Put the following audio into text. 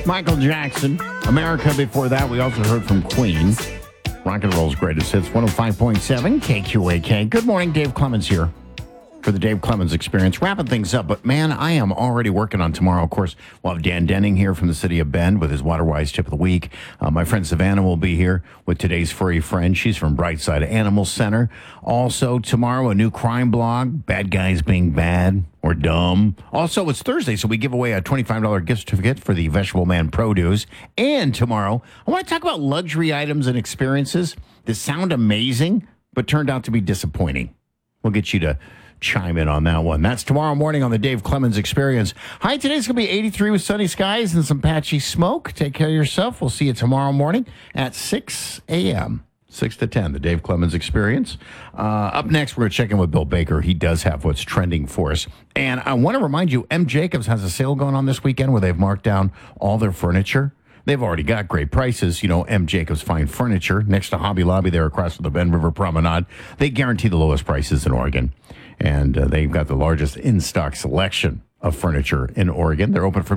Michael Jackson, America. Before that, we also heard from Queen. Rock and roll's greatest hits, 105.7 KQAK. Good morning, Dave Clemens here for the Dave Clemens Experience. Wrapping things up, but man, I am already working on tomorrow. Of course, we'll have Dan Denning here from the city of Bend with his Waterwise Tip of the Week. My friend Savannah will be here with today's furry friend. She's from Brightside Animal Center. Also, tomorrow, a new crime blog, Bad Guys Being Bad or Dumb. Also, it's Thursday, so we give away a $25 gift certificate for the Vegetable Man Produce. And tomorrow, I want to talk about luxury items and experiences that sound amazing, but turned out to be disappointing. We'll get you to chime in on that one. That's tomorrow morning on the Dave Clemens Experience. Hi, today's going to be 83 with sunny skies and some patchy smoke. Take care of yourself. We'll see you tomorrow morning at 6 a.m. 6 to 10, the Dave Clemens Experience. Up next, we're going to check in with Bill Baker. He does have what's trending for us. And I want to remind you, M. Jacobs has a sale going on this weekend where they've marked down all their furniture. They've already got great prices. You know, M. Jacobs Fine Furniture next to Hobby Lobby there across from the Bend River Promenade. They guarantee the lowest prices in Oregon. And they've got the largest in-stock selection of furniture in Oregon. They're open from